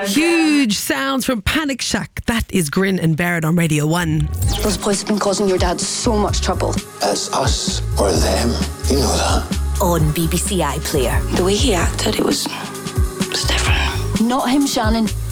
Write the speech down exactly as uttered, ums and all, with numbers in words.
Huge sounds from Panic Shack. That is Grin and Bear It on Radio one. Those boys have been causing your dad so much trouble. It's us or them. You know that. On B B C iPlayer. The way he acted, it was, it was different. Not him, Shannon.